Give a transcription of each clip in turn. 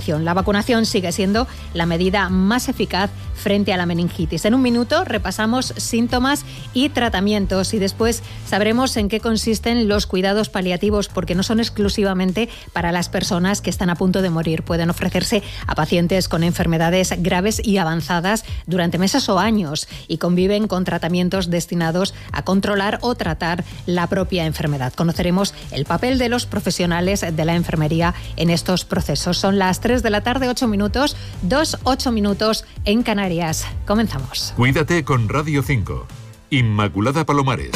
prevención. La vacunación sigue siendo la medida más eficaz frente a la meningitis. En un minuto repasamos síntomas y tratamientos y después sabremos en qué consisten los cuidados paliativos, porque no son exclusivamente para las personas que están a punto de morir. Pueden ofrecerse a pacientes con enfermedades graves y avanzadas durante meses o años y conviven con tratamientos destinados a controlar o tratar la propia enfermedad. Conoceremos el papel de los profesionales de la enfermería en estos procesos. Son las 3 de la tarde, 8 minutos, 8 minutos en Canarias. Comenzamos. Cuídate con Radio 5. Inmaculada Palomares.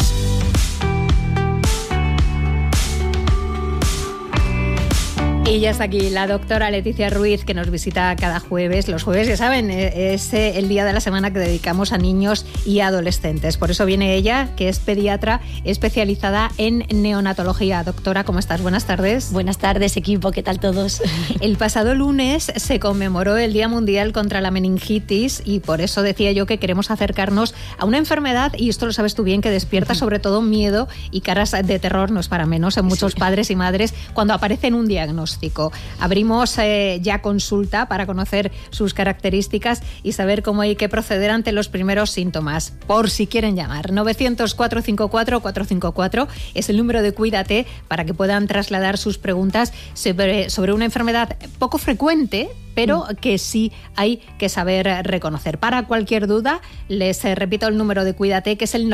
Y ya está aquí la doctora Leticia Ruiz, que nos visita cada jueves. Los jueves, ya saben, es el día de la semana que dedicamos a niños y adolescentes. Por eso viene ella, que es pediatra especializada en neonatología. Doctora, ¿cómo estás? Buenas tardes. Buenas tardes, equipo. ¿Qué tal todos? El pasado lunes se conmemoró el Día Mundial contra la Meningitis y por eso decía yo que queremos acercarnos a una enfermedad, y esto lo sabes tú bien, que despierta sobre todo miedo y caras de terror, no es para menos, en muchos padres y madres cuando aparece en un diagnóstico. Abrimos ya consulta para conocer sus características y saber cómo hay que proceder ante los primeros síntomas. Por si quieren llamar, 900-454-454 es el número de Cuídate para que puedan trasladar sus preguntas sobre una enfermedad poco frecuente, pero que sí hay que saber reconocer. Para cualquier duda, les repito el número de Cuídate, que es el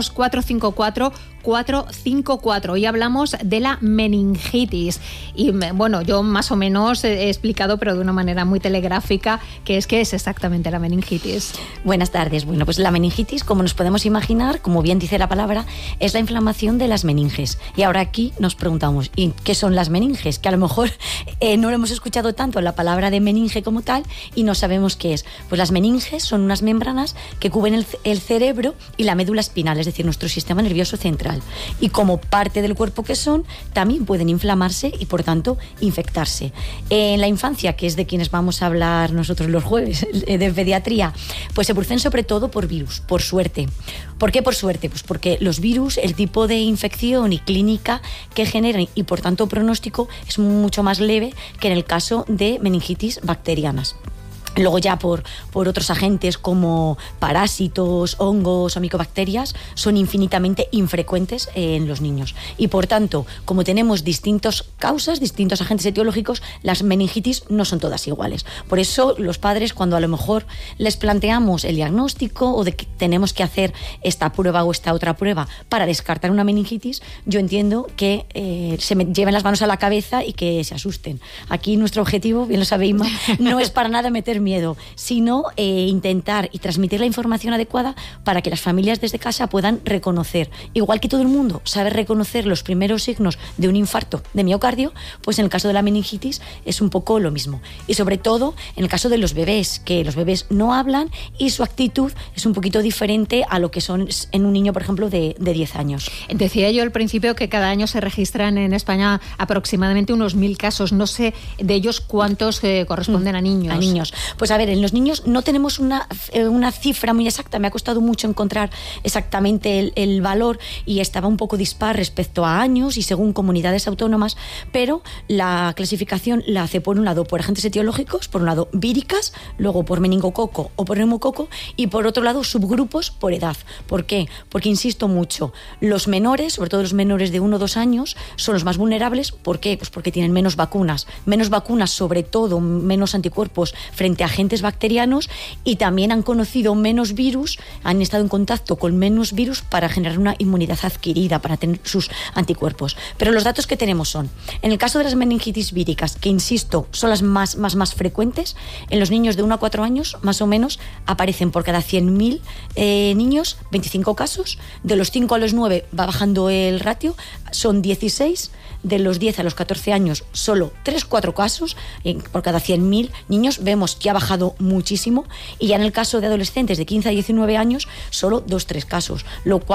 900-454-454. Hoy hablamos de la meningitis. Y bueno, yo más o menos he explicado, pero de una manera muy telegráfica, qué es exactamente la meningitis. Buenas tardes. Bueno, pues la meningitis, como nos podemos imaginar, como bien dice la palabra, es la inflamación de las meninges. Y ahora aquí nos preguntamos, ¿y qué son las meninges? Que a lo mejor no lo hemos escuchado tanto, la palabra de meninge como tal, y no sabemos qué es. Pues las meninges son unas membranas que cubren el cerebro y la médula espinal, es decir, nuestro sistema nervioso central. Y como parte del cuerpo que son, también pueden inflamarse y por tanto infectarse. En la infancia, que es de quienes vamos a hablar nosotros los jueves de pediatría, pues se producen sobre todo por virus, por suerte. ¿Por qué por suerte? Pues porque los virus, el tipo de infección y clínica que generan y por tanto pronóstico es mucho más leve que en el caso de meningitis bacterianas. Luego ya por otros agentes como parásitos, hongos o micobacterias son infinitamente infrecuentes en los niños. Y por tanto, como tenemos distintas causas, distintos agentes etiológicos, las meningitis no son todas iguales. Por eso los padres, cuando a lo mejor les planteamos el diagnóstico o de que tenemos que hacer esta prueba o esta otra prueba para descartar una meningitis, yo entiendo que se lleven las manos a la cabeza y que se asusten. Aquí nuestro objetivo, bien lo sabe Inma, no es para nada meter miedo, sino intentar y transmitir la información adecuada para que las familias desde casa puedan reconocer, igual que todo el mundo sabe reconocer los primeros signos de un infarto de miocardio, pues en el caso de la meningitis es un poco lo mismo. Y sobre todo en el caso de los bebés, que los bebés no hablan y su actitud es un poquito diferente a lo que son en un niño, por ejemplo, de 10 años. Decía yo al principio que cada año se registran en España aproximadamente unos 1.000 casos. No sé de ellos cuántos corresponden a niños. A niños. Pues a ver, en los niños no tenemos una cifra muy exacta. Me ha costado mucho encontrar exactamente el valor y estaba un poco dispar respecto a años y según comunidades autónomas, pero la clasificación la hace por un lado por agentes etiológicos, por un lado víricas, luego por meningococo o por neumococo y por otro lado subgrupos por edad. ¿Por qué? Porque insisto mucho, los menores, sobre todo los menores de 1 o 2 años, son los más vulnerables. ¿Por qué? Pues porque tienen menos vacunas, sobre todo menos anticuerpos frente a agentes bacterianos y también han conocido menos virus, han estado en contacto con menos virus para generar una inmunidad adquirida, para tener sus anticuerpos. Pero los datos que tenemos son, en el caso de las meningitis víricas, que insisto, son las más frecuentes, en los niños de 1 a 4 años, más o menos, aparecen por cada 100.000 niños 25 casos, de los 5 a los 9 va bajando el ratio, son 16, de los 10 a los 14 años solo 3-4 casos por cada 100.000 niños. Vemos que ha bajado muchísimo y ya en el caso de adolescentes de 15 a 19 años solo 2-3 casos, lo cual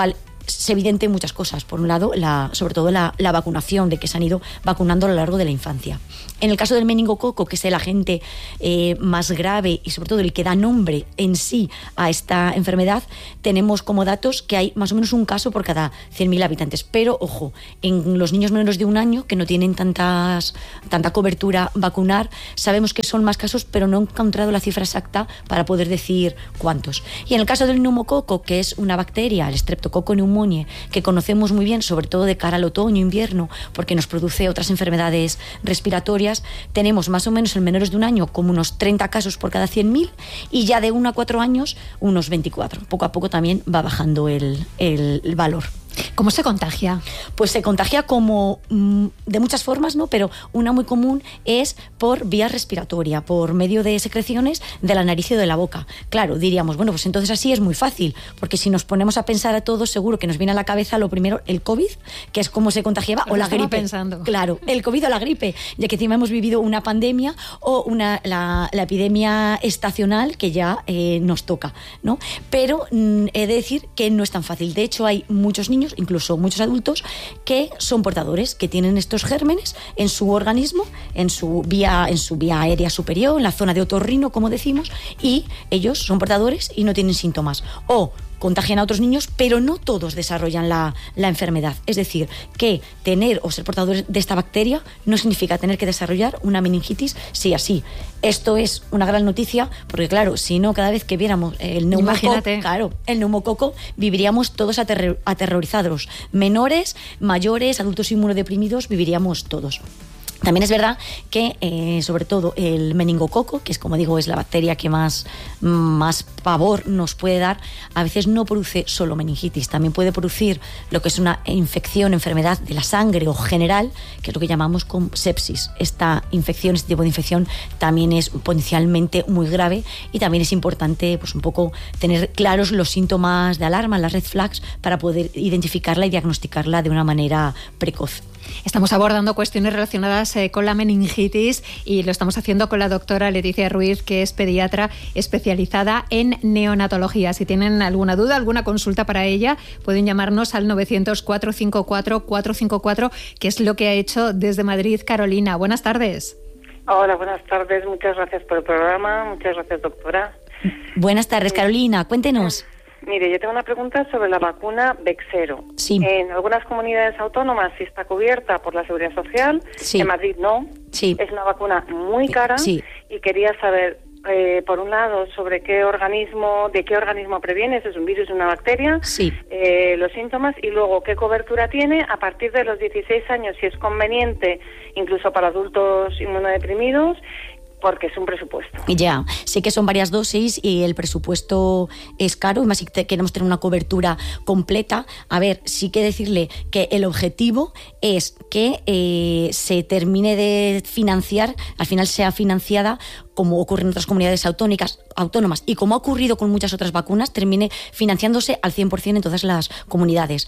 es evidente muchas cosas. Por un lado, sobre todo la vacunación, de que se han ido vacunando a lo largo de la infancia. En el caso del meningococo, que es el agente más grave y sobre todo el que da nombre en sí a esta enfermedad, tenemos como datos que hay más o menos un caso por cada 100.000 habitantes. Pero, ojo, en los niños menores de 1 año, que no tienen tanta cobertura vacunar, sabemos que son más casos, pero no he encontrado la cifra exacta para poder decir cuántos. Y en el caso del neumococo, que es una bacteria, el Streptococcus pneumoniae, que conocemos muy bien, sobre todo de cara al otoño, invierno, porque nos produce otras enfermedades respiratorias, tenemos más o menos en menores de 1 año como unos 30 casos por cada 100.000 y ya de 1 a 4 años unos 24. Poco a poco también va bajando el valor. ¿Cómo se contagia? Pues se contagia como de muchas formas, ¿no? Pero una muy común es por vía respiratoria, por medio de secreciones de la nariz y de la boca. Claro, diríamos, bueno, pues entonces así es muy fácil, porque si nos ponemos a pensar a todos, seguro que nos viene a la cabeza lo primero el COVID, que es cómo se contagiaba, o la gripe. Pensando. Claro, el COVID o la gripe, ya que encima hemos vivido una pandemia o la epidemia estacional que ya nos toca, ¿no? Pero he de decir que no es tan fácil. De hecho, hay muchos niños, incluso muchos adultos, que son portadores, que tienen estos gérmenes en su organismo, en su vía aérea superior, en la zona de otorrino, como decimos, y ellos son portadores y no tienen síntomas. O contagian a otros niños, pero no todos desarrollan la enfermedad. Es decir, que tener o ser portadores de esta bacteria no significa tener que desarrollar una meningitis sí así. Esto es una gran noticia, porque claro, si no, cada vez que viéramos el neumococo, viviríamos todos aterrorizados. Menores, mayores, adultos inmunodeprimidos, viviríamos todos. También es verdad que, sobre todo, el meningococo, que es, como digo, es la bacteria que más pavor nos puede dar, a veces no produce solo meningitis, también puede producir lo que es una enfermedad de la sangre o general, que es lo que llamamos con sepsis. Esta infección, este tipo de infección, también es potencialmente muy grave y también es importante, pues, un poco tener claros los síntomas de alarma, las red flags, para poder identificarla y diagnosticarla de una manera precoz. Estamos abordando cuestiones relacionadas con la meningitis y lo estamos haciendo con la doctora Leticia Ruiz, que es pediatra especializada en neonatología. Si tienen alguna duda, alguna consulta para ella, pueden llamarnos al 900-454-454, que es lo que ha hecho desde Madrid Carolina. Buenas tardes. Hola, buenas tardes. Muchas gracias por el programa. Muchas gracias, doctora. Buenas tardes, Carolina. Cuéntenos. Mire, yo tengo una pregunta sobre la vacuna Bexsero. Sí. En algunas comunidades autónomas sí está cubierta por la Seguridad Social, sí. En Madrid no. Sí. Es una vacuna muy cara, sí. Y quería saber, por un lado, sobre de qué organismo previene, si es un virus o una bacteria, sí. Los síntomas, y luego qué cobertura tiene a partir de los 16 años, si es conveniente, incluso para adultos inmunodeprimidos, porque es un presupuesto. Ya, sé que son varias dosis y el presupuesto es caro, y más si queremos tener una cobertura completa. A ver, sí que decirle que el objetivo es que se termine de financiar, al final sea financiada, como ocurre en otras comunidades autónomas y como ha ocurrido con muchas otras vacunas, termine financiándose al 100% en todas las comunidades.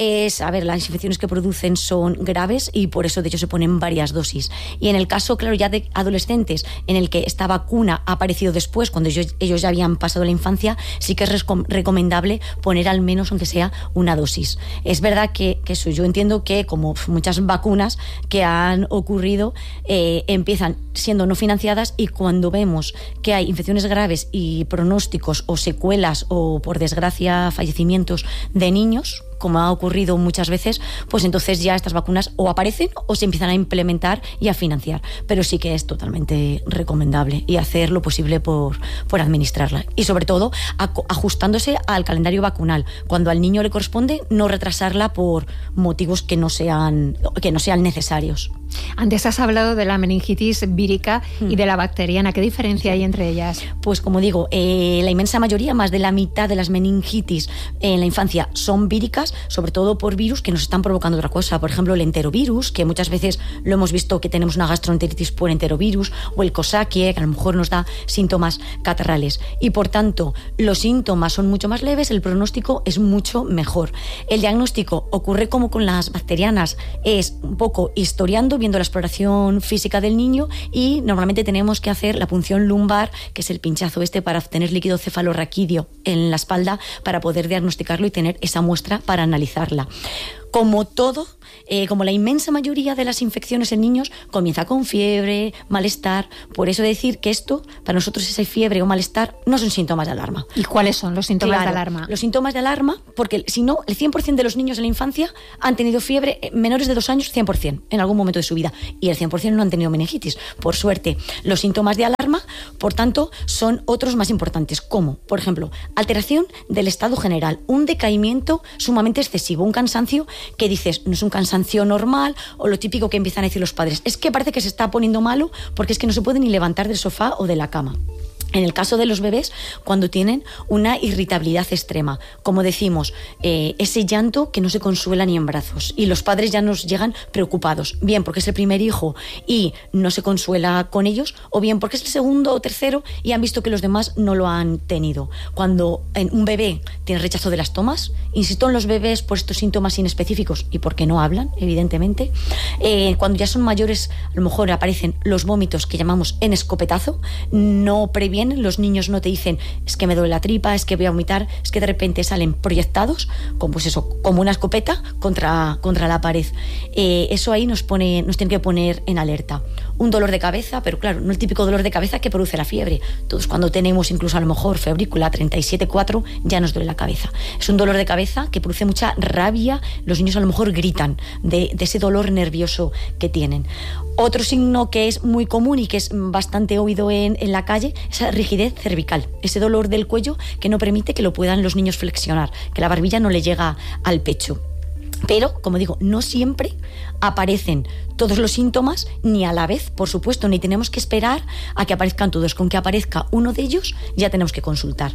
Las infecciones que producen son graves y por eso de hecho se ponen varias dosis. Y en el caso, claro, ya de adolescentes, en el que esta vacuna ha aparecido después, cuando ellos ya habían pasado la infancia, sí que es recomendable poner al menos, aunque sea, una dosis. Es verdad que eso, yo entiendo que como muchas vacunas que han ocurrido, empiezan siendo no financiadas, y cuando vemos que hay infecciones graves y pronósticos o secuelas o, por desgracia, fallecimientos de niños, como ha ocurrido muchas veces, pues entonces ya estas vacunas o aparecen o se empiezan a implementar y a financiar. Pero sí que es totalmente recomendable y hacer lo posible por administrarla. Y sobre todo ajustándose al calendario vacunal. Cuando al niño le corresponde, no retrasarla por motivos que no sean necesarios. Antes has hablado de la meningitis vírica y de la bacteriana. ¿Qué diferencia hay entre ellas? Pues como digo, la inmensa mayoría, más de la mitad de las meningitis en la infancia son víricas, sobre todo por virus que nos están provocando otra cosa. Por ejemplo, el enterovirus, que muchas veces lo hemos visto que tenemos una gastroenteritis por enterovirus, o el coxsackie, que a lo mejor nos da síntomas catarrales. Y por tanto, los síntomas son mucho más leves, el pronóstico es mucho mejor. El diagnóstico ocurre como con las bacterianas, es un poco historiando, viendo la exploración física del niño, y normalmente tenemos que hacer la punción lumbar, que es el pinchazo para obtener líquido cefalorraquídeo en la espalda, para poder diagnosticarlo y tener esa muestra para para analizarla. Como todo, como la inmensa mayoría de las infecciones en niños, comienza con fiebre, malestar. Por eso decir que esto, para nosotros esa fiebre o malestar, no son síntomas de alarma. ¿Y cuáles son los síntomas de alarma? Los síntomas de alarma, porque si no, el 100% de los niños en la infancia han tenido fiebre, menores de 2 años, 100%, en algún momento de su vida. Y el 100% no han tenido meningitis, por suerte. Los síntomas de alarma, por tanto, son otros más importantes, como, por ejemplo, alteración del estado general, un decaimiento sumamente excesivo, un cansancio que dices, no es un cansancio normal, o lo típico que empiezan a decir los padres, es que parece que se está poniendo malo porque es que no se puede ni levantar del sofá o de la cama. En el caso de los bebés, cuando tienen una irritabilidad extrema, como decimos, ese llanto que no se consuela ni en brazos, y los padres ya nos llegan preocupados, bien porque es el primer hijo y no se consuela con ellos, o bien porque es el segundo o tercero y han visto que los demás no lo han tenido. Cuando un bebé tiene rechazo de las tomas, insisto en los bebés por estos síntomas inespecíficos y porque no hablan, evidentemente, cuando ya son mayores, a lo mejor aparecen los vómitos que llamamos en escopetazo, no previenen. Los niños no te dicen, es que me duele la tripa, es que voy a vomitar, es que de repente salen proyectados, como, pues eso, como una escopeta contra la pared. Eso ahí nos tiene que poner en alerta. Un dolor de cabeza, pero claro, no el típico dolor de cabeza que produce la fiebre. Todos cuando tenemos incluso a lo mejor febrícula 37,4 ya nos duele la cabeza. Es un dolor de cabeza que produce mucha rabia, los niños a lo mejor gritan de ese dolor nervioso que tienen. Otro signo que es muy común y que es bastante oído en la calle es la rigidez cervical, ese dolor del cuello que no permite que lo puedan los niños flexionar, que la barbilla no le llega al pecho. Pero, como digo, no siempre aparecen todos los síntomas, ni a la vez, por supuesto, ni tenemos que esperar a que aparezcan todos. Con que aparezca uno de ellos, ya tenemos que consultar.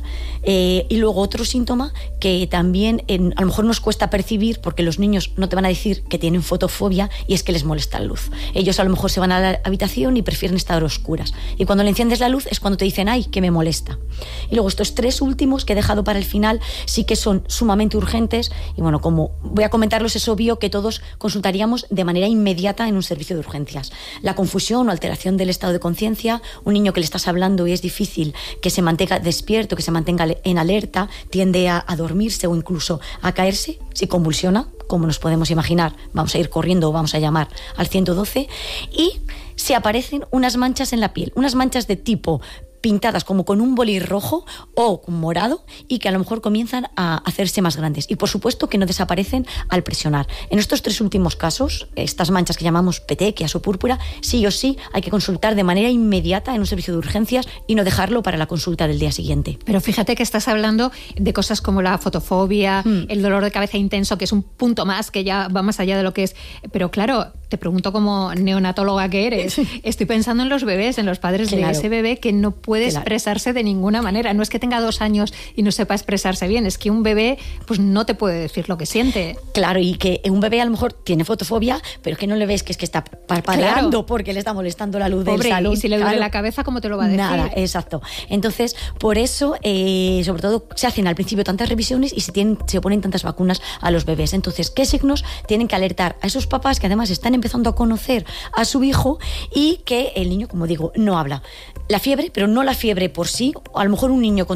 Y luego otro síntoma que también a lo mejor nos cuesta percibir, porque los niños no te van a decir que tienen fotofobia, y es que les molesta la luz. Ellos a lo mejor se van a la habitación y prefieren estar a oscuras. Y cuando le enciendes la luz es cuando te dicen, ¡ay, que me molesta! Y luego estos 3 últimos que he dejado para el final sí que son sumamente urgentes. Y bueno, como voy a comentarlos, es obvio que todos consultaríamos de manera inmediata en un servicio de urgencias. La confusión o alteración del estado de conciencia, un niño que le estás hablando y es difícil que se mantenga despierto, que se mantenga en alerta, tiende a dormirse o incluso a caerse, si convulsiona, como nos podemos imaginar, vamos a ir corriendo o vamos a llamar al 112, y se aparecen unas manchas en la piel, unas manchas de tipo pintadas como con un boli rojo o con morado, y que a lo mejor comienzan a hacerse más grandes, y por supuesto que no desaparecen al presionar. En estos 3 últimos casos, estas manchas que llamamos petequias o púrpura, sí o sí hay que consultar de manera inmediata en un servicio de urgencias y no dejarlo para la consulta del día siguiente. Pero fíjate que estás hablando de cosas como la fotofobia, el dolor de cabeza intenso, que es un punto más que ya va más allá de lo que es. Pero claro, te pregunto como neonatóloga que eres, estoy pensando en los bebés, en los padres de ese bebé que no puede expresarse de ninguna manera. No es que tenga 2 años y no sepa expresarse bien, es que un bebé pues no te puede decir lo que siente. Claro, y que un bebé a lo mejor tiene fotofobia, pero que no le ves que es que está parpadeando porque le está molestando la luz del salón. Y si le duele la cabeza, ¿cómo te lo va a decir? Nada, exacto. Entonces, por eso, sobre todo, se hacen al principio tantas revisiones y se ponen tantas vacunas a los bebés. Entonces, ¿qué signos tienen que alertar a esos papás que además están empezando a conocer a su hijo y que el niño, como digo, no habla? La fiebre, pero no la fiebre por sí. A lo mejor un niño con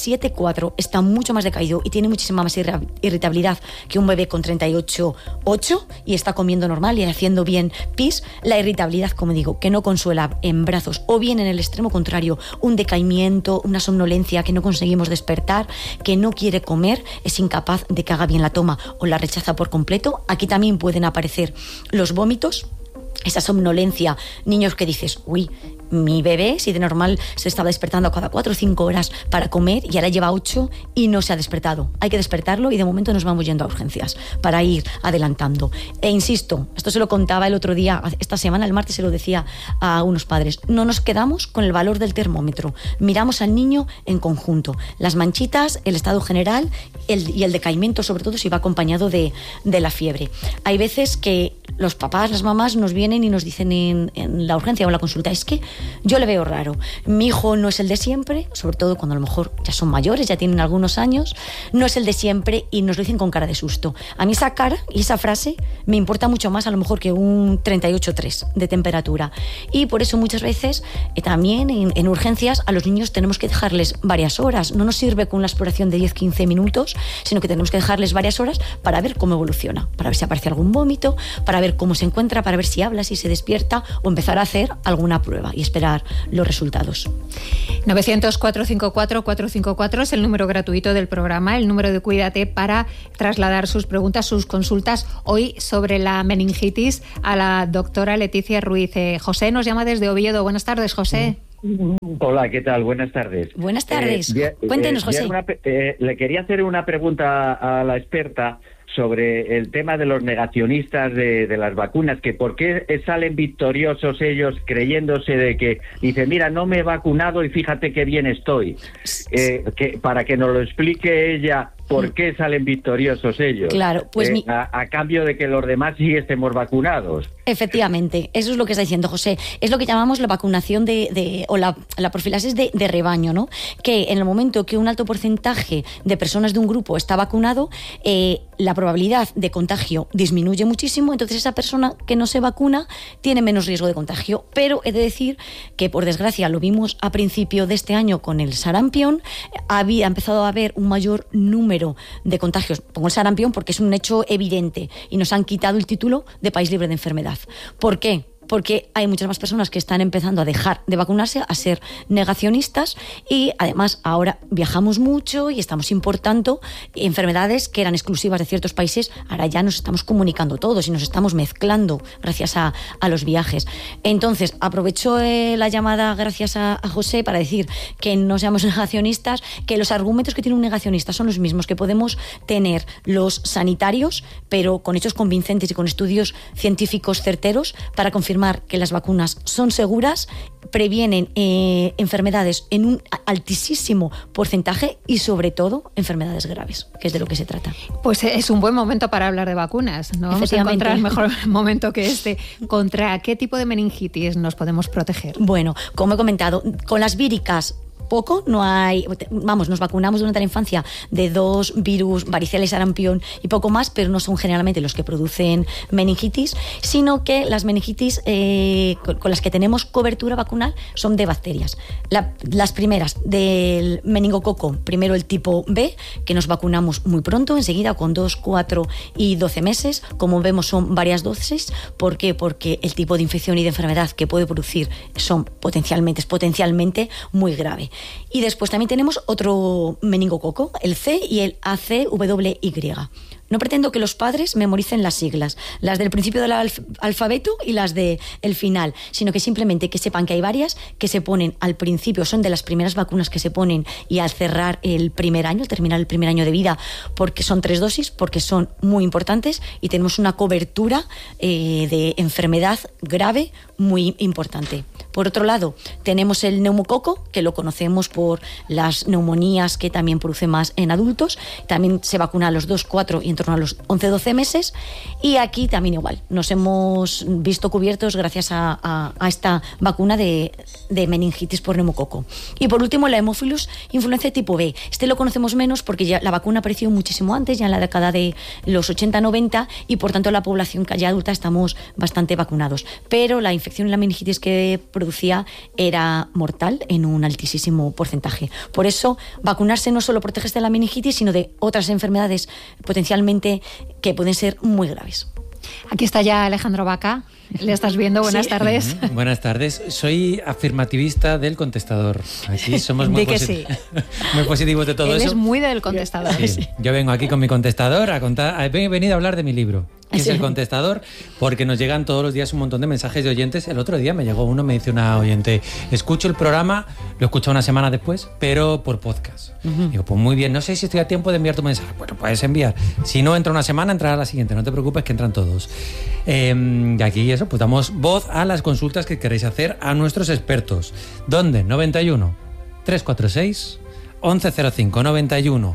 37,4 está mucho más decaído y tiene muchísima más irritabilidad que un bebé con 38,8 y está comiendo normal y haciendo bien pis. La irritabilidad, como digo, que no consuela en brazos, o bien en el extremo contrario, un decaimiento, una somnolencia que no conseguimos despertar, que no quiere comer, es incapaz de que haga bien la toma o la rechaza por completo. Aquí también pueden aparecer los vómitos, esa somnolencia, niños que dices, uy, mi bebé, si de normal se estaba despertando cada 4 o 5 horas para comer y ahora lleva 8 y no se ha despertado. Hay que despertarlo y de momento nos vamos yendo a urgencias para ir adelantando. E insisto, esto se lo contaba el otro día, esta semana, el martes se lo decía a unos padres, no nos quedamos con el valor del termómetro, miramos al niño en conjunto, las manchitas, el estado general y el decaimiento, sobre todo si va acompañado de la fiebre. Hay veces que los papás, las mamás nos vienen y nos dicen en la urgencia o en la consulta, es que yo le veo raro. Mi hijo no es el de siempre, sobre todo cuando a lo mejor ya son mayores, ya tienen algunos años, no es el de siempre y nos lo dicen con cara de susto. A mí esa cara y esa frase me importa mucho más a lo mejor que un 38,3 de temperatura. Y por eso muchas veces también en urgencias a los niños tenemos que dejarles varias horas. No nos sirve con una exploración de 10-15 minutos, sino que tenemos que dejarles varias horas para ver cómo evoluciona, para ver si aparece algún vómito, para ver cómo se encuentra, para ver si habla, si se despierta o empezar a hacer alguna prueba y esperar los resultados. 900-454-454 es el número gratuito del programa, el número de Cuídate, para trasladar sus preguntas, sus consultas hoy sobre la meningitis a la doctora Leticia Ruiz. José nos llama desde Oviedo. Buenas tardes, José. Hola, ¿qué tal? Buenas tardes. Buenas tardes. Cuéntenos, José. Le quería hacer una pregunta a la experta sobre el tema de los negacionistas de las vacunas, que por qué salen victoriosos ellos creyéndose de que dicen, mira, no me he vacunado y fíjate qué bien estoy. Para que nos lo explique ella, ¿por qué salen victoriosos ellos? Claro, pues a cambio de que los demás sí estemos vacunados. Efectivamente, eso es lo que está diciendo José. Es lo que llamamos la vacunación o la profilaxis de rebaño, ¿no? Que en el momento que un alto porcentaje de personas de un grupo está vacunado, la probabilidad de contagio disminuye muchísimo, entonces esa persona que no se vacuna tiene menos riesgo de contagio. Pero he de decir que, por desgracia, lo vimos a principio de este año con el sarampión, ha empezado a haber un mayor número de contagios. Pongo el sarampión porque es un hecho evidente y nos han quitado el título de país libre de enfermedad. ¿Por qué? Porque hay muchas más personas que están empezando a dejar de vacunarse, a ser negacionistas, y además ahora viajamos mucho y estamos importando enfermedades que eran exclusivas de ciertos países. Ahora ya nos estamos comunicando todos y nos estamos mezclando gracias a los viajes. Entonces, aprovecho la llamada gracias a José para decir que no seamos negacionistas, que los argumentos que tiene un negacionista son los mismos que podemos tener los sanitarios, pero con hechos convincentes y con estudios científicos certeros para confirmar que las vacunas son seguras, previenen enfermedades en un altísimo porcentaje y sobre todo enfermedades graves, que es de lo que se trata. Pues es un buen momento para hablar de vacunas, ¿no? Vamos a encontrar mejor momento que este. ¿Contra qué tipo de meningitis nos podemos proteger? Bueno, como he comentado, con las víricas poco, no hay, vamos, nos vacunamos durante la infancia de 2 virus, varicela y sarampión y poco más, pero no son generalmente los que producen meningitis, sino que las meningitis con las que tenemos cobertura vacunal son de bacterias. Las primeras del meningococo, primero el tipo B, que nos vacunamos muy pronto, enseguida con 2, 4 y 12 meses, como vemos son varias dosis. ¿Por qué? Porque el tipo de infección y de enfermedad que puede producir es potencialmente muy grave. Y después también tenemos otro meningococo, el C y el ACWY. No pretendo que los padres memoricen las siglas, las del principio del alfabeto y las del final, sino que simplemente que sepan que hay varias que se ponen al principio, son de las primeras vacunas que se ponen, y al cerrar el primer año, al terminar el primer año de vida, porque son 3 dosis, porque son muy importantes y tenemos una cobertura de enfermedad grave muy importante. Por otro lado, tenemos el neumococo, que lo conocemos por las neumonías que también produce más en adultos. También se vacuna a los 2, 4 y en torno a los 11-12 meses. Y aquí también igual, nos hemos visto cubiertos gracias a esta vacuna de meningitis por neumococo. Y por último, la Haemophilus influenzae tipo B. Este lo conocemos menos porque ya la vacuna apareció muchísimo antes, ya en la década de los 80-90, y por tanto la población ya adulta estamos bastante vacunados. Pero la infección y la meningitis que producía era mortal en un altísimo porcentaje. Por eso, vacunarse no solo protege de la meningitis, sino de otras enfermedades potencialmente que pueden ser muy graves. Aquí está ya Alejandro Vaca. ¿Le estás viendo? Buenas tardes. Buenas tardes. Soy afirmativista del contestador. Aquí somos muy, sí. Muy positivos de todo eso. Él es muy del contestador. Sí. Yo vengo aquí con mi contestador a contar. He venido a hablar de mi libro, que es El Contestador, porque nos llegan todos los días un montón de mensajes de oyentes. El otro día me llegó uno, me dice una oyente, escucho el programa, lo escucho una semana después, pero por podcast. Digo, pues muy bien, no sé si estoy a tiempo de enviar tu mensaje. Bueno, puedes enviar. Si no entra una semana, entrará la siguiente. No te preocupes, que entran todos. Y aquí eso, pues damos voz a las consultas que queréis hacer a nuestros expertos. ¿Dónde? 91 346 1105. 91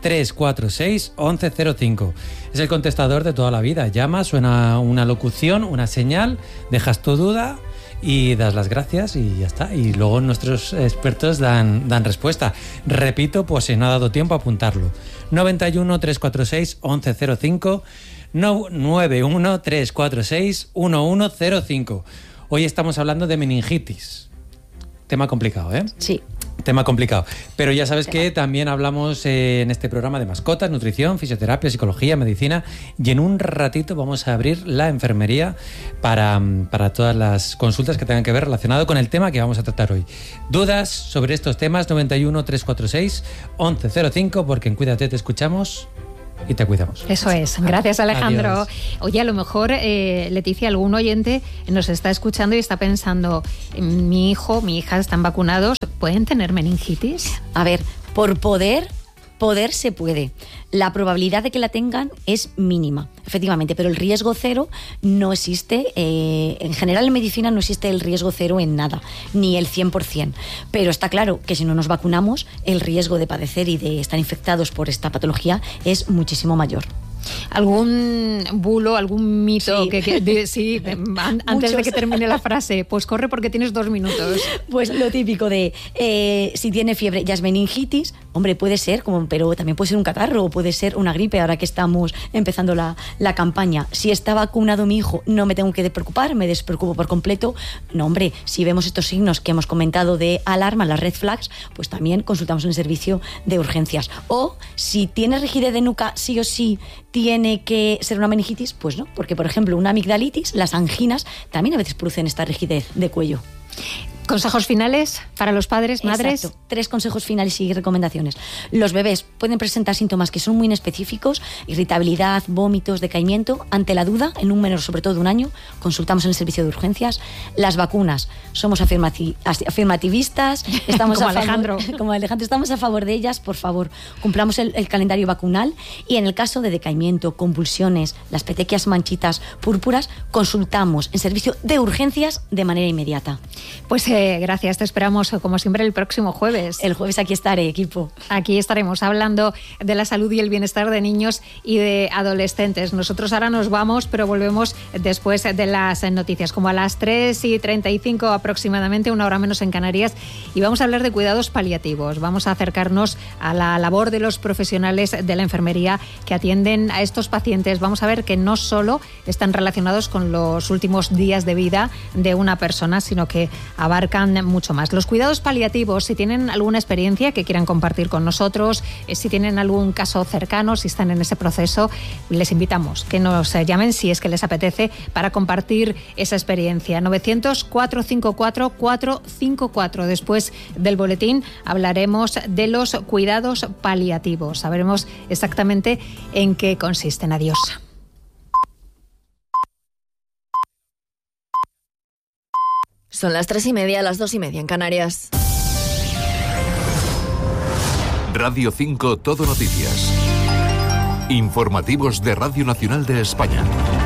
346 1105. Es el contestador de toda la vida. Llama, suena una locución, una señal, dejas tu duda y das las gracias y ya está. Y luego nuestros expertos dan respuesta. Repito, pues si no ha dado tiempo a apuntarlo. 91 346 1105, 91 346 1105. Hoy estamos hablando de meningitis. Tema complicado, ¿eh? Sí. Tema complicado. Pero ya sabes que también hablamos en este programa de mascotas, nutrición, fisioterapia, psicología, medicina, y en un ratito vamos a abrir la enfermería para todas las consultas que tengan que ver relacionado con el tema que vamos a tratar hoy. ¿Dudas sobre estos temas? 91 346 1105, porque en Cuídate te escuchamos y te cuidamos. Eso es. Gracias, Alejandro. Adiós. Oye, a lo mejor, Leticia, algún oyente nos está escuchando y está pensando, mi hijo, mi hija están vacunados, ¿pueden tener meningitis? A ver, por poder se puede. La probabilidad de que la tengan es mínima, efectivamente, pero el riesgo cero no existe. En general en medicina no existe el riesgo cero en nada, ni el 100%. Pero está claro que si no nos vacunamos, el riesgo de padecer y de estar infectados por esta patología es muchísimo mayor. ¿Algún bulo, algún mito? Sí. Antes de que termine la frase, pues corre porque tienes 2 minutos. Pues lo típico de si tiene fiebre ya es meningitis. Hombre, puede ser, pero también puede ser un catarro o puede ser una gripe, ahora que estamos empezando la campaña. Si está vacunado mi hijo, no me tengo que preocupar, me despreocupo por completo. No, hombre, si vemos estos signos que hemos comentado de alarma, las red flags, pues también consultamos en el servicio de urgencias. O si tiene rigidez de nuca, sí o sí tiene que ser una meningitis, pues no, porque por ejemplo una amigdalitis, las anginas, también a veces producen esta rigidez de cuello. ¿Consejos finales para los padres, madres? Exacto. 3 consejos finales y recomendaciones. Los bebés pueden presentar síntomas que son muy inespecíficos: irritabilidad, vómitos, decaimiento. Ante la duda, en un menor sobre todo de 1 año, consultamos en el servicio de urgencias. Las vacunas, somos afirmativistas, estamos como Alejandro, estamos a favor de ellas. Por favor, cumplamos el calendario vacunal, y en el caso de decaimiento, convulsiones, las petequias manchitas púrpuras, consultamos en servicio de urgencias de manera inmediata. Pues gracias, te esperamos como siempre el próximo jueves. El jueves aquí estaré, equipo. Aquí estaremos hablando de la salud y el bienestar de niños y de adolescentes. Nosotros ahora nos vamos, pero volvemos después de las noticias, como a las 3:35 aproximadamente, 1 hora menos en Canarias, y vamos a hablar de cuidados paliativos. Vamos a acercarnos a la labor de los profesionales de la enfermería que atienden a estos pacientes. Vamos a ver que no solo están relacionados con los últimos días de vida de una persona, sino que abarcan mucho más. Los cuidados paliativos, si tienen alguna experiencia que quieran compartir con nosotros, si tienen algún caso cercano, si están en ese proceso, les invitamos que nos llamen si es que les apetece para compartir esa experiencia. 900-454-454. Después del boletín hablaremos de los cuidados paliativos. Sabremos exactamente en qué consisten. Adiós. Son las 3:30, las 2:30 en Canarias. Radio 5 Todo Noticias. Informativos de Radio Nacional de España.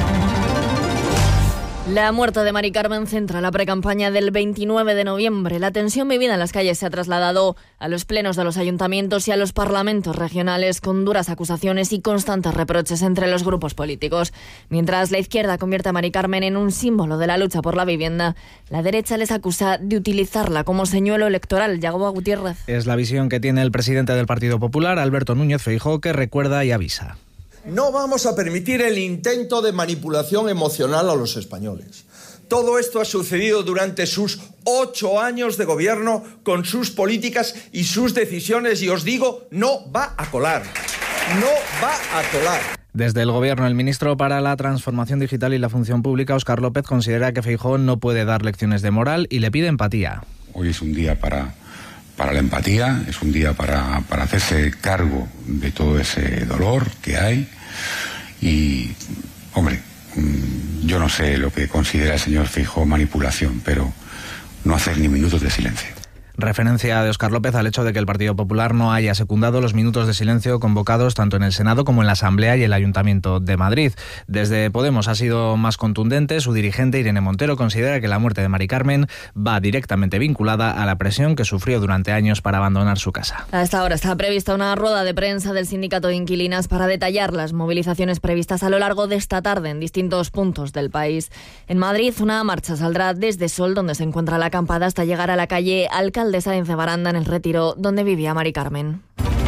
La muerte de Mari Carmen centra la precampaña del 29 de noviembre. La tensión vivida en las calles se ha trasladado a los plenos de los ayuntamientos y a los parlamentos regionales, con duras acusaciones y constantes reproches entre los grupos políticos. Mientras la izquierda convierte a Mari Carmen en un símbolo de la lucha por la vivienda, la derecha les acusa de utilizarla como señuelo electoral. Yagoba Gutiérrez. Es la visión que tiene el presidente del Partido Popular, Alberto Núñez Feijóo, que recuerda y avisa. No vamos a permitir el intento de manipulación emocional a los españoles. Todo esto ha sucedido durante sus 8 años de gobierno, con sus políticas y sus decisiones, y os digo, no va a colar. No va a colar. Desde el Gobierno, el ministro para la Transformación Digital y la Función Pública, Óscar López, considera que Feijóo no puede dar lecciones de moral y le pide empatía. Hoy es un día para la empatía, es un día para hacerse cargo de todo ese dolor que hay. Y, hombre, yo no sé lo que considera el señor Feijóo manipulación, pero no hacer ni minutos de silencio. Referencia de Óscar López al hecho de que el Partido Popular no haya secundado los minutos de silencio convocados tanto en el Senado como en la Asamblea y el Ayuntamiento de Madrid. Desde Podemos ha sido más contundente. Su dirigente, Irene Montero, considera que la muerte de Mari Carmen va directamente vinculada a la presión que sufrió durante años para abandonar su casa. A esta hora está prevista una rueda de prensa del Sindicato de Inquilinas para detallar las movilizaciones previstas a lo largo de esta tarde en distintos puntos del país. En Madrid, una marcha saldrá desde Sol, donde se encuentra la acampada, hasta llegar a la calle Alcalde Sáenz de Baranda, en el Retiro, donde vivía Mari Carmen.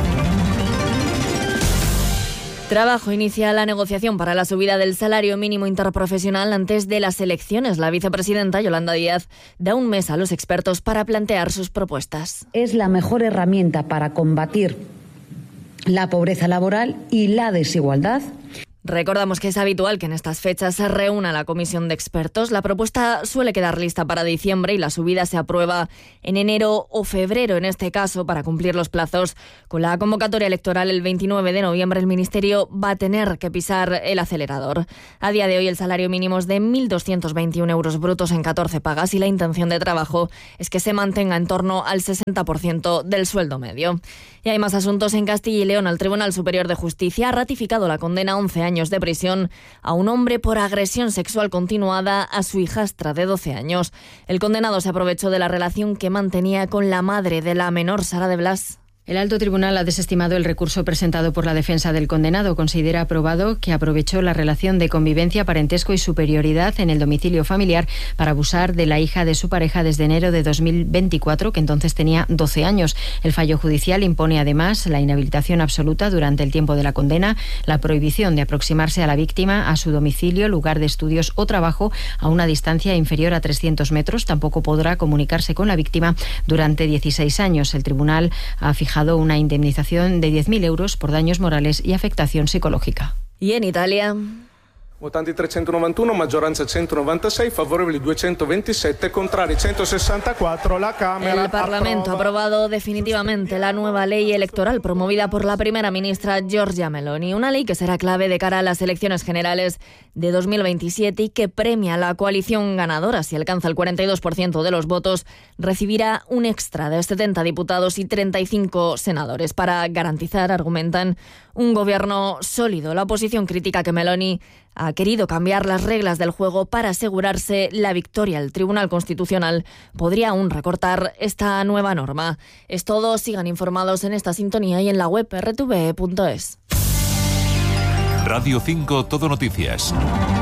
Trabajo inicia la negociación para la subida del salario mínimo interprofesional antes de las elecciones. La vicepresidenta Yolanda Díaz da un mes a los expertos para plantear sus propuestas. Es la mejor herramienta para combatir la pobreza laboral y la desigualdad. Recordamos que es habitual que en estas fechas se reúna la comisión de expertos. La propuesta suele quedar lista para diciembre y la subida se aprueba en enero o febrero. En este caso, para cumplir los plazos, con la convocatoria electoral el 29 de noviembre, el Ministerio va a tener que pisar el acelerador. A día de hoy el salario mínimo es de 1.221 euros brutos en 14 pagas y la intención de trabajo es que se mantenga en torno al 60% del sueldo medio. Y hay más asuntos en Castilla y León. El Tribunal Superior de Justicia ha ratificado la condena a 11 años de prisión a un hombre por agresión sexual continuada a su hijastra de 12 años. El condenado se aprovechó de la relación que mantenía con la madre de la menor, Sara de Blas. El alto tribunal ha desestimado el recurso presentado por la defensa del condenado. Considera aprobado que aprovechó la relación de convivencia, parentesco y superioridad en el domicilio familiar para abusar de la hija de su pareja desde enero de 2024, que entonces tenía 12 años. El fallo judicial impone además la inhabilitación absoluta durante el tiempo de la condena, la prohibición de aproximarse a la víctima a su domicilio, lugar de estudios o trabajo a una distancia inferior a 300 metros. Tampoco podrá comunicarse con la víctima durante 16 años. El tribunal ha fijado una indemnización de 10.000 euros por daños morales y afectación psicológica. Y en Italia... Votanti 391, maggioranza 196, favorevoli 227, contrari 164. La Cámara El Parlamento ha aprobado definitivamente la nueva ley electoral promovida por la primera ministra Giorgia Meloni, una ley que será clave de cara a las elecciones generales de 2027 y que premia a la coalición ganadora. Si alcanza el 42% de los votos, recibirá un extra de 70 diputados y 35 senadores para garantizar, argumentan, un gobierno sólido. La oposición critica que Meloni ha querido cambiar las reglas del juego para asegurarse la victoria. El Tribunal Constitucional podría aún recortar esta nueva norma. Es todo. Sigan informados en esta sintonía y en la web rtve.es. Radio 5 Todo Noticias.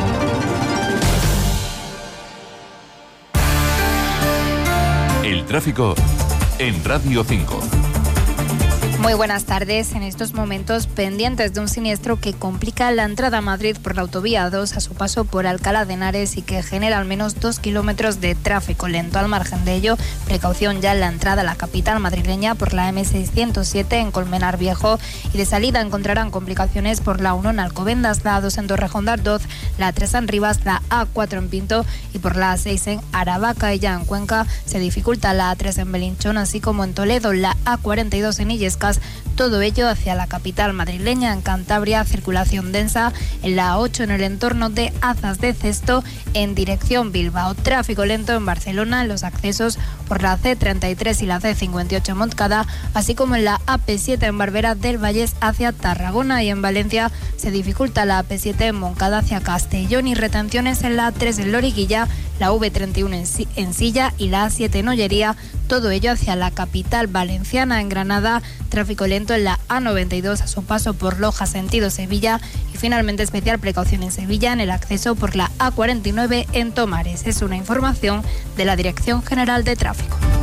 El tráfico en Radio 5. Muy buenas tardes. En estos momentos pendientes de un siniestro que complica la entrada a Madrid por la autovía 2 a su paso por Alcalá de Henares y que genera al menos 2 kilómetros de tráfico lento. Al margen de ello, precaución ya en la entrada a la capital madrileña por la M607 en Colmenar Viejo, y de salida encontrarán complicaciones por la 1 en Alcobendas, la 2 en Torrejón de Ardoz, la 3 en Rivas, la A4 en Pinto y por la A6 en Aravaca. Y ya en Cuenca se dificulta la A3 en Belinchón, así como en Toledo, la A42 en Illescas. Todo ello hacia la capital madrileña. En Cantabria, circulación densa en la A8 en el entorno de Azas de Cesto en dirección Bilbao. Tráfico lento en Barcelona en los accesos por la C33 y la C58 en Montcada, así como en la AP7 en Barbera del Vallés hacia Tarragona. Y en Valencia se dificulta la AP7 en Moncada hacia Castellón y retenciones en la A3 en Loriguilla, la V31 en Silla y la A7 en Ollería. Todo ello hacia la capital valenciana. En Granada, tráfico lento en la A92 a su paso por Loja sentido Sevilla, y finalmente especial precaución en Sevilla en el acceso por la A49 en Tomares. Es una información de la Dirección General de Tráfico.